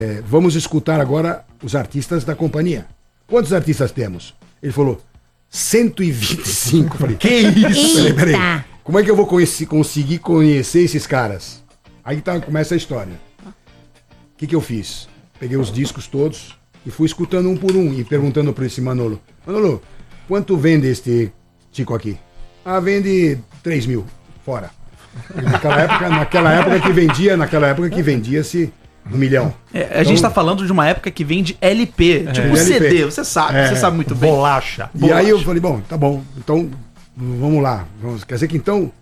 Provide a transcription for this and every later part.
Vamos escutar agora os artistas da companhia. Quantos artistas temos? Ele falou, 125. Falei, que isso? Peraí. Como é que eu vou conseguir conhecer esses caras? Aí começa a história. O que eu fiz? Peguei os discos todos e fui escutando um por um e perguntando para esse Manolo. Manolo, quanto vende este Tico aqui? Vende 3 mil. Fora. Naquela época que vendia-se 1 milhão. A gente tá falando de uma época que vende LP, tipo CD, você sabe muito bem. Bolacha. E aí eu falei, bom, tá bom, então vamos lá. Quer dizer que então,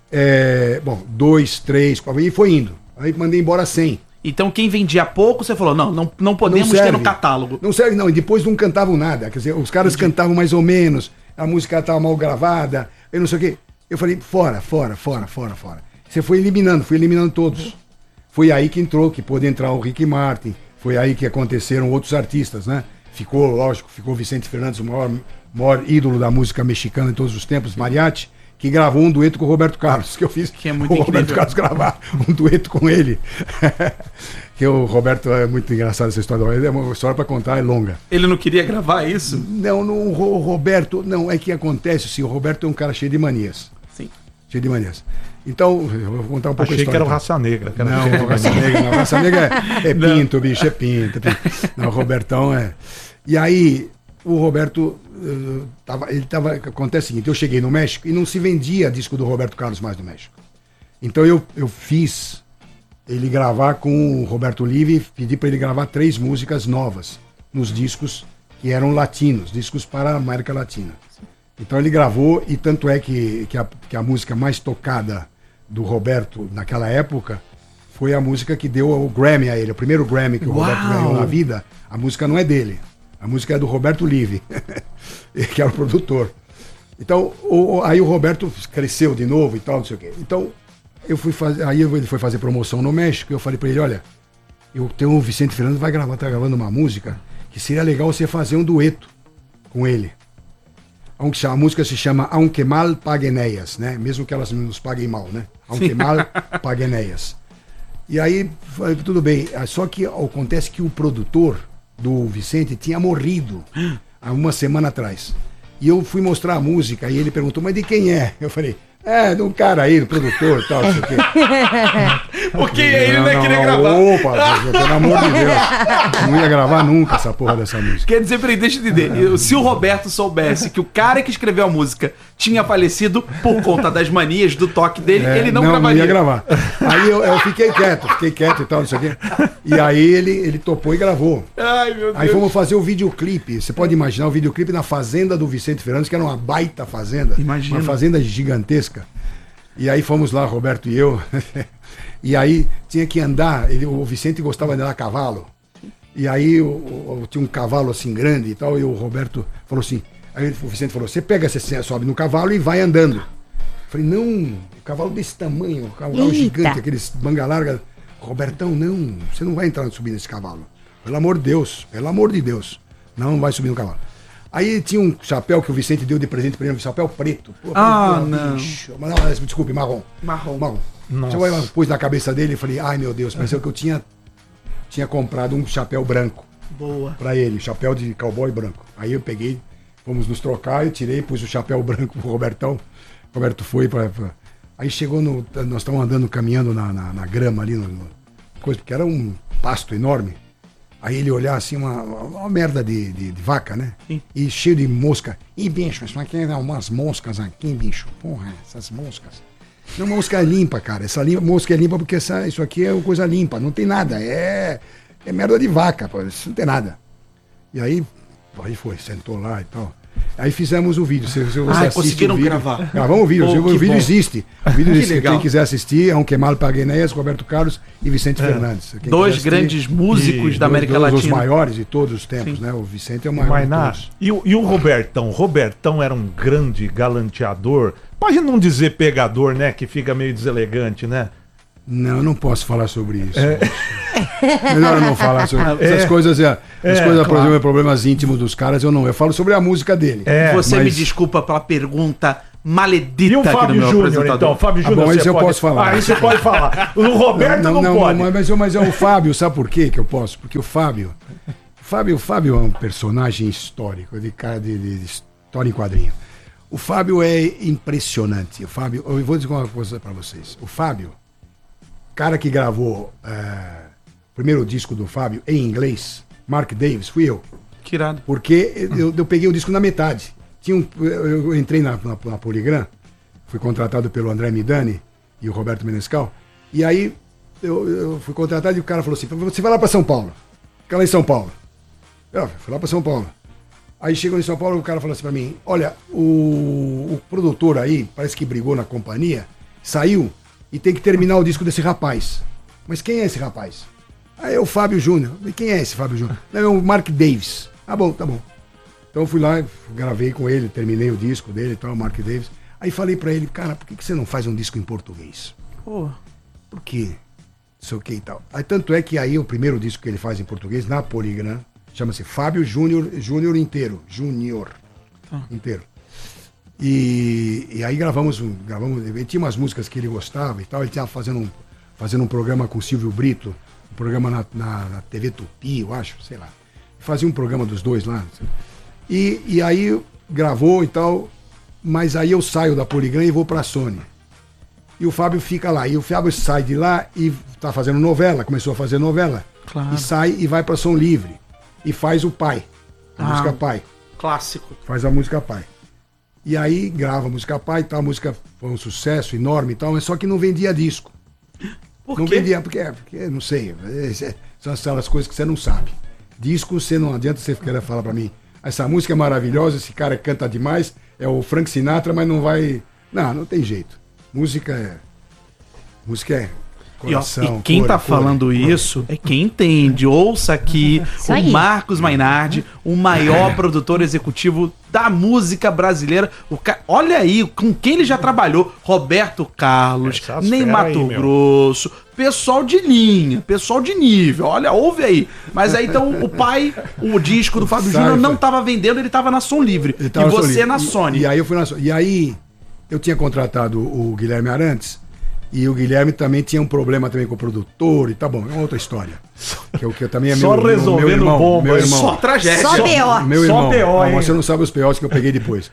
2, 3, 4, e foi indo. Aí mandei embora 100. Então quem vendia pouco, você falou, não podemos ter no catálogo. Não serve não, e depois não cantavam nada, quer dizer, os caras cantavam mais ou menos, a música estava mal gravada, eu não sei o quê. Eu falei, fora. Você foi eliminando todos. Foi aí que pôde entrar o Ricky Martin, foi aí que aconteceram outros artistas, né? Ficou Vicente Fernandes, o maior ídolo da música mexicana de todos os tempos, Mariachi, que gravou um dueto com o Roberto Carlos, que eu fiz que é muito o Roberto Carlos gravar um dueto com ele. Que o Roberto, é muito engraçado essa história, é uma história para contar, é longa. Ele não queria gravar isso? Não, o Roberto, não, é que acontece assim, o Roberto é um cara cheio de manias. Sim. Cheio de manias. Então, eu vou contar um pouco a história. Achei que era o Raça Negra. Não, o Raça Negra é pinto, bicho, é pinto. Não, o Robertão é... E aí, o Roberto, acontece o seguinte, eu cheguei no México e não se vendia disco do Roberto Carlos mais no México. Então eu fiz ele gravar com o Roberto Livi, pedi para ele gravar 3 músicas novas nos discos que eram latinos, discos para a América Latina. Então ele gravou, e tanto é que a música mais tocada do Roberto naquela época foi a música que deu o Grammy a ele, o primeiro Grammy que o Roberto ganhou na vida. A música não é dele, a música é do Roberto Livi, que era o produtor. Então, aí o Roberto cresceu de novo e tal, não sei o quê. Então, ele foi fazer promoção no México, e eu falei pra ele, olha, eu tenho o Vicente Fernandes, tá gravando uma música que seria legal você fazer um dueto com ele. A música se chama Aunque Mal Paguen Ellas, né? Mesmo que elas nos paguem mal, né? Aunque Mal Paguen Ellas. E aí, tudo bem. Só que acontece que o produtor do Vicente tinha morrido há uma semana atrás. E eu fui mostrar a música e ele perguntou, mas de quem é? Eu falei, de um cara aí, do produtor e tal, não sei o quê. Porque ele não ia querer gravar. Opa, pelo amor de Deus. Não ia gravar nunca essa porra dessa música. Quer dizer, peraí, deixa eu entender. Se o Roberto soubesse que o cara que escreveu a música tinha falecido por conta das manias do toque dele, ele não gravaria. Não ia gravar. Aí eu fiquei quieto e tal, não sei o quê. E aí ele topou e gravou. Ai, meu Deus. Aí fomos fazer o videoclipe. Você pode imaginar o videoclipe na fazenda do Vicente Fernandes, que era uma baita fazenda. Imagina. Uma fazenda gigantesca. E aí fomos lá, Roberto e eu. E aí tinha que andar. O Vicente gostava de andar a cavalo. E aí tinha um cavalo assim grande e tal. E o Roberto falou assim. Aí o Vicente falou: você sobe no cavalo e vai andando. Eu falei: não, um cavalo desse tamanho, um cavalo gigante, aqueles manga larga. Robertão, não, você não vai subir nesse cavalo. Pelo amor de Deus. Não vai subir no cavalo. Aí tinha um chapéu que o Vicente deu de presente pra ele, um chapéu preto. Não. Bicho. Não, desculpe, marrom. Nossa. Eu pus na cabeça dele e falei, ai meu Deus, pareceu que eu tinha comprado um chapéu branco. Boa. Pra ele, chapéu de cowboy branco. Aí eu peguei, fomos nos trocar, eu tirei, pus o chapéu branco pro Robertão. O Roberto foi Aí chegou nós estávamos andando, caminhando na grama ali, porque era um pasto enorme. Aí ele olhar assim, uma merda de vaca, né? Sim. E cheio de mosca. E bicho, isso aqui é umas moscas aqui, bicho. Porra, essas moscas. Não, mosca é limpa, cara. Mosca é limpa porque isso aqui é uma coisa limpa. Não tem nada. É merda de vaca, pô. Isso não tem nada. E aí sentou lá e tal. Aí fizemos o vídeo. Se você conseguiram gravar. Gravamos o vídeo. O vídeo bom. existe. O vídeo existe. Legal. Quem quiser assistir, Aunque Mal Paguen Ellas, Roberto Carlos e Vicente Fernandes. Quem 2 grandes músicos da América Latina. Os maiores de todos os tempos, sim, né? O Vicente é o maior de todos. E o Robertão? O Robertão era um grande galanteador. Pode não dizer pegador, né? Que fica meio deselegante, né? Não, eu não posso falar sobre isso. Melhor eu não falar sobre essas coisas. Claro. Por exemplo, problemas íntimos dos caras, eu não. Eu falo sobre a música dele. Você me desculpa pela pergunta maledita E o aqui do Fábio meu Júnior, apresentador. então? Fábio Júnior, bom, você isso eu pode... posso falar. Aí você pode falar. O Roberto não pode. Mas é o Fábio, sabe por quê que eu posso? Porque o Fábio é um personagem histórico, de história em quadrinho. O Fábio é impressionante. O Fábio, eu vou dizer uma coisa para vocês. O Fábio, cara que gravou o primeiro disco do Fábio em inglês, Mark Davis, fui eu. Que irado. Porque eu peguei o disco na metade. Eu entrei na Polygram, fui contratado pelo André Midani e o Roberto Menescal, e aí eu fui contratado e o cara falou assim, você vai lá para São Paulo. Fica lá em São Paulo. Eu fui lá para São Paulo. Aí chegou em São Paulo e o cara falou assim para mim, olha, o produtor aí, parece que brigou na companhia, saiu e tem que terminar o disco desse rapaz. Mas quem é esse rapaz? Aí é o Fábio Júnior. E quem é esse Fábio Júnior? Não, é o Mark Davis. Ah, bom, tá bom. Então eu fui lá, gravei com ele, terminei o disco dele e tal, o Mark Davis. Aí falei pra ele, cara, por que você não faz um disco em português? Pô. Por quê? Não sei o que e tal. Aí tanto é que aí o primeiro disco que ele faz em português, na Polygram, chama-se Fábio Júnior inteiro. Júnior inteiro. E aí gravamos, ele tinha umas músicas que ele gostava e tal, ele estava fazendo um programa com o Silvio Brito, um programa na TV Tupi, eu acho, sei lá. Fazia um programa dos dois lá. E aí gravou e tal, mas aí eu saio da Polygram e vou pra Sony. E o Fábio fica lá. E o Fábio sai de lá e tá fazendo novela, começou a fazer novela. Claro. E sai e vai pra Som Livre. E faz o Pai, a música Pai. Clássico. Faz a música Pai. E aí grava a música Pai e tal, a música foi um sucesso enorme e tal, mas só que não vendia disco. Por Não quê? vendia, porque não sei, são aquelas coisas que você não sabe. Disco, você não adianta você querer falar pra mim, essa música é maravilhosa, esse cara canta demais, é o Frank Sinatra, mas não vai... Não tem jeito. Música é coração. E quem tá falando isso é quem entende. Ouça aqui Isso o aí. Marcos Mainardi, o maior produtor executivo da música brasileira. Olha aí com quem ele já trabalhou. Roberto Carlos, Essas Ney fera aí, Mato meu. Grosso, pessoal de linha, pessoal de nível. Olha, ouve aí. Mas aí então o disco do Fábio Sai, Júnior não foi. tava vendendo, ele tava na Som Livre. Ele E tava você solito. na Sony. E aí eu fui na Sony. E aí eu tinha contratado o Guilherme Arantes e o Guilherme também tinha um problema também com o produtor e tá bom, é uma outra história. Que eu também é Só resolvendo bomba, meu irmão. Só tragédia. Só B.O. Meu Só irmão. B.O., hein? Você não sabe os P.O.s que eu peguei depois.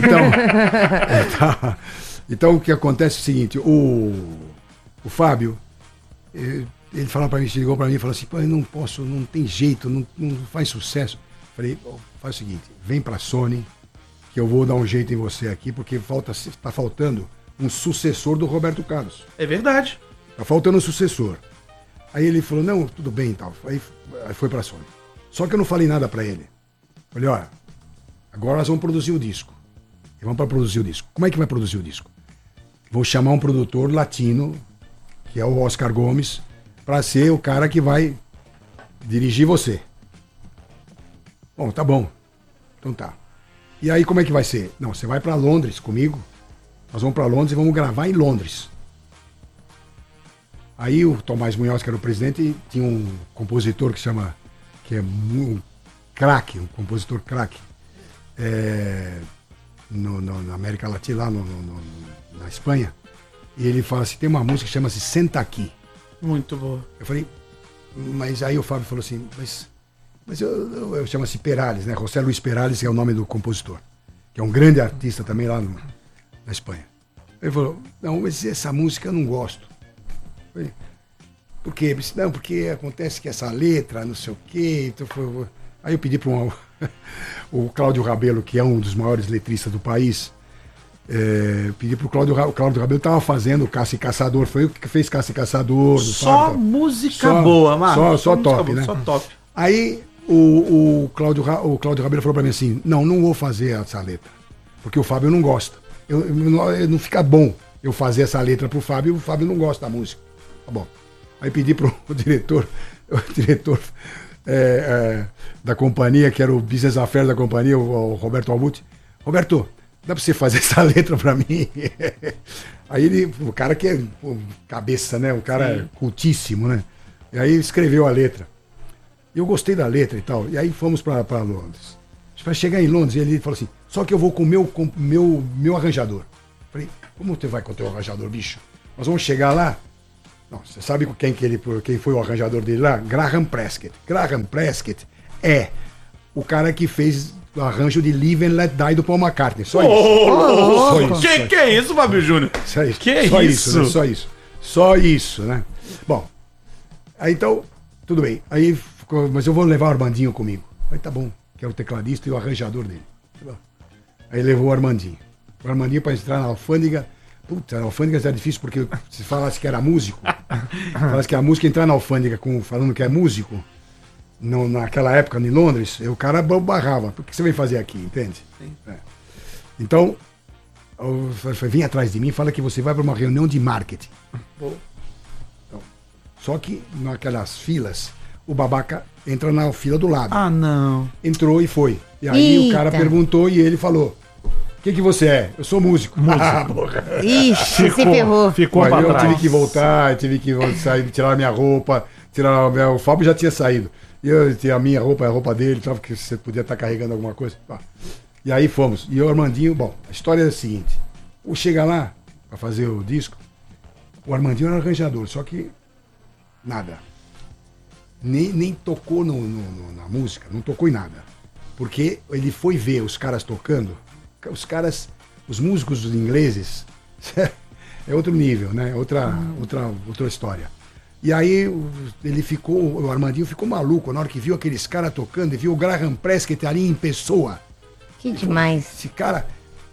Então o que acontece é o seguinte, o Fábio, ele falou para mim, chegou para mim e falou assim, pô, eu não posso, não tem jeito, não faz sucesso. Falei, faz o seguinte, vem pra Sony, que eu vou dar um jeito em você aqui, porque tá faltando um sucessor do Roberto Carlos. É verdade. Tá faltando um sucessor. Aí ele falou, não, tudo bem e tal. Aí foi pra Sony. Só que eu não falei nada pra ele. Falei, olha, agora nós vamos produzir o disco. E vamos pra produzir o disco. Como é que vai produzir o disco? Vou chamar um produtor latino, que é o Oscar Gomes, pra ser o cara que vai dirigir você. Bom, tá bom. Então tá. E aí como é que vai ser? Não, você vai pra Londres comigo. Nós vamos pra Londres e vamos gravar em Londres. Aí o Tomás Munhoz, que era o presidente, tinha um compositor que é um craque, um compositor craque, na América Latina, lá na Espanha. E ele fala assim, tem uma música que chama-se Senta Aqui. Muito boa. Eu falei, mas aí o Fábio falou assim, mas eu chamo-se Perales, né? José Luis Perales, que é o nome do compositor, que é um grande artista também lá na Espanha. Ele falou, não, mas essa música eu não gosto. Eu falei, por quê? Não, porque acontece que essa letra, não sei o quê. Então aí eu pedi para o Cláudio Rabelo, que é um dos maiores letristas do país, pedi para o Cláudio Rabelo, estava fazendo Caça e Caçador, foi o que fez Caça e Caçador. Só Fábio, música boa, Marcos. Só música top, boa, né? Só top. Aí o Cláudio Rabelo falou para mim assim, não vou fazer essa letra, porque o Fábio não gosta. Não fica bom eu fazer essa letra pro Fábio, o Fábio não gosta da música. Tá bom. Aí pedi pro diretor da companhia, que era o business affairs da companhia, o Roberto Albuti. Roberto, dá pra você fazer essa letra pra mim? Aí o cara que é cabeça, né? O cara cultíssimo, né? E aí escreveu a letra. Eu gostei da letra e tal. E aí fomos pra Londres. Para chegar em Londres, ele falou assim, só que eu vou com o meu arranjador. Falei, como você vai com o teu arranjador, bicho? Nós vamos chegar lá. Não, você sabe quem foi o arranjador dele lá? Graham Prescott. Graham Prescott é o cara que fez o arranjo de Live and Let Die do Paul McCartney. Só isso. Que é isso, Fábio Júnior? Só isso. Que só isso? Né? Só isso, né? Bom, aí então, tudo bem. Aí, mas eu vou levar o Armandinho comigo. Aí tá bom, que é o tecladista e o arranjador dele. Tá bom. Aí levou o Armandinho. O Armandinho para entrar na alfândega. Puta, a alfândega era difícil porque se falasse que era músico, falasse que era músico, entrar na alfândega falando que é músico, naquela época em Londres, o cara barrava. O que você vem fazer aqui, entende? É. Então, vem atrás de mim e fala que você vai para uma reunião de marketing. Então, só que naquelas filas, o babaca entra na fila do lado. Ah, não. Entrou e foi. E aí Eita. o cara perguntou e ele falou: o que você é? Eu sou músico. Ah, porra. Ixi, se ferrou. Ficou Aí pra eu trás. tive que voltar, sair, tirar a minha roupa, o Fábio já tinha saído. E eu tinha a minha roupa, a roupa dele, porque você podia estar carregando alguma coisa. Pá. E aí fomos. E o Armandinho, bom, a história é a seguinte: chega lá para fazer o disco, o Armandinho era arranjador, só que nada. Nem tocou na música, não tocou em nada. Porque ele foi ver os caras tocando. Os músicos ingleses, é outro nível, né? Outra história. E aí o Armandinho ficou maluco na hora que viu aqueles caras tocando e viu o Graham Prescott ali em pessoa. Que demais. Esse cara...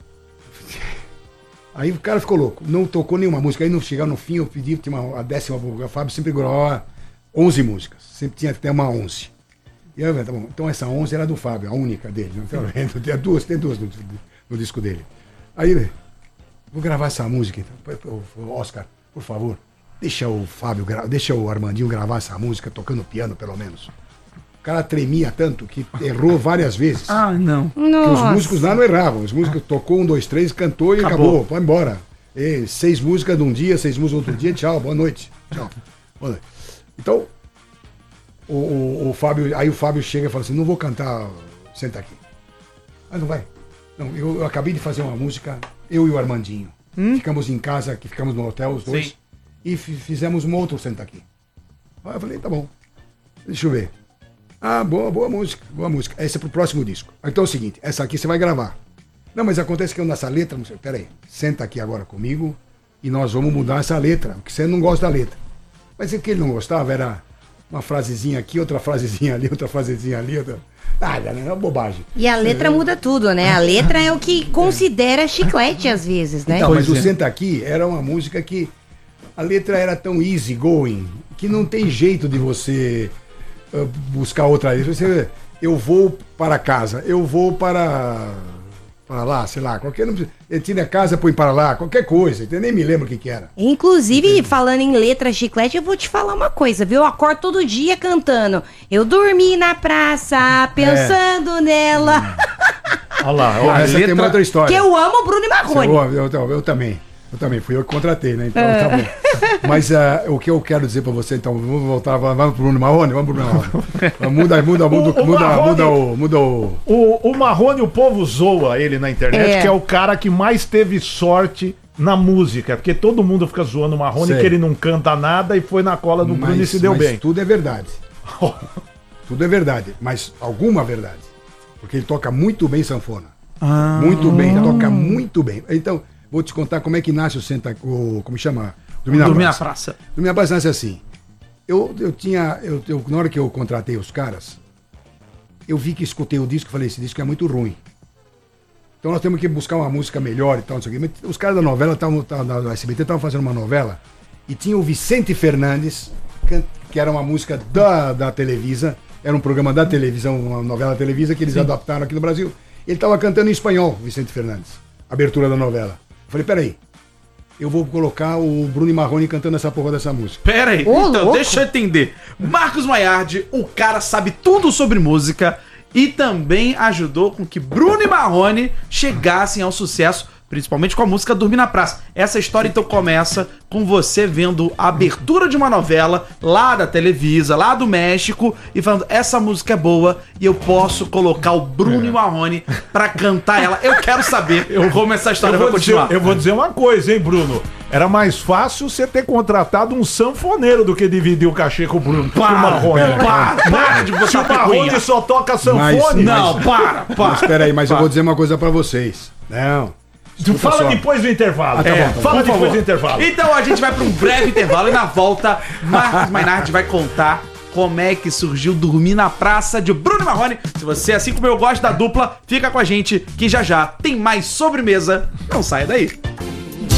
Aí o cara ficou louco, não tocou nenhuma música. Aí no chegar no fim eu pedi, tinha a 10ª, o Fábio sempre gravava 11 músicas, sempre tinha que ter uma 11. E eu, tá bom, então essa 11 era do Fábio, a única dele. Não tem duas no disco dele. Aí, vou gravar essa música então. Oscar, por favor, deixa o Armandinho gravar essa música tocando piano, pelo menos. O cara tremia tanto que errou várias vezes. Ah, não. Porque os músicos lá não erravam. Os músicos tocou 1, 2, 3, cantou e acabou. Vai embora. 6 músicas de um dia, 6 músicas do outro dia, tchau, boa noite. Tchau. Boa noite. Então, o Fábio, aí o Fábio chega e fala assim, não vou cantar, senta aqui. Ah, não vai? Não, eu acabei de fazer uma música, eu e o Armandinho. Ficamos em casa, ficamos no hotel, os dois, e fizemos um outro senta aqui. Aí eu falei, tá bom, deixa eu ver. Ah, boa música. Essa é pro próximo disco. Então é o seguinte, essa aqui você vai gravar. Não, mas acontece que eu nessa letra, não sei, peraí, senta aqui agora comigo e nós vamos mudar essa letra, porque você não gosta da letra. Mas o que ele não gostava era uma frasezinha aqui, outra frasezinha ali, outra frasezinha ali, outra... Nada, né? É uma bobagem. E a letra muda tudo, né? A letra é o que considera chiclete às vezes, né? Então, mas Pois o é. Senta Aqui era uma música que a letra era tão easy going que não tem jeito de você buscar outra letra. Eu vou para casa, eu vou para lá, sei lá, qualquer... Ele tira a casa, põe para lá, qualquer coisa. Eu nem me lembro o que era. Inclusive, falando em letra chiclete, eu vou te falar uma coisa, viu? Eu acordo todo dia cantando. Eu dormi na praça, pensando nela. Olha lá, Essa tem uma outra história. Que eu amo Bruno e Marrone. Eu também. Fui eu que contratei, né? Então tá bom. Mas o que eu quero dizer pra você, então, vamos voltar, vamos pro Bruno Marrone? Vamos pro Bruno Marrone. Muda o... O Marrone, o povo zoa ele na internet, que é o cara que mais teve sorte na música, porque todo mundo fica zoando o Marrone, Sei. que ele não canta nada e foi na cola do Bruno e se deu bem. Tudo é verdade. Tudo é verdade, mas alguma verdade. Porque ele toca muito bem sanfona. Muito bem, ele toca muito bem. Então, vou te contar como é que nasce como chama? Dormir na praça. Dormir na praça nasce assim. Na hora que eu contratei os caras, eu vi que escutei o disco e falei, esse disco é muito ruim. Então nós temos que buscar uma música melhor e tal, não sei o quê. Mas os caras da novela, da SBT, estavam fazendo uma novela e tinha o Vicente Fernandes, que era uma música da Televisa, era um programa da televisão, uma novela Televisa que eles adaptaram aqui no Brasil. Ele estava cantando em espanhol, Vicente Fernandes, abertura da novela. Eu falei, peraí, eu vou colocar o Bruno e Marrone cantando essa porra dessa música. Pera aí, Ô, então, louco. deixa eu entender. Marcos Maiardi, o cara sabe tudo sobre música e também ajudou com que Bruno e Marrone chegassem ao sucesso principalmente com a música Dormir na Praça. Essa história então começa com você vendo a abertura de uma novela lá da Televisa, lá do México, e falando, essa música é boa e eu posso colocar o Bruno e Marrone pra cantar ela. Eu quero saber como essa história vai continuar. Eu vou dizer uma coisa, hein, Bruno? Era mais fácil você ter contratado um sanfoneiro do que dividir o cachê com o Bruno. Para de Se botar o Marrone só toca sanfone. Não, para. Mas espera aí, mas eu vou dizer uma coisa pra vocês. Não. Fala só. depois do intervalo. Tá bom, tá bom. Fala Por depois favor. do intervalo. Então a gente vai pra um breve intervalo e na volta, Marcos Mainardi vai contar como é que surgiu Dormir na Praça de Bruno e Marrone. Se você, assim como eu gosto da dupla, fica com a gente que já já tem mais sobremesa. Não saia daí.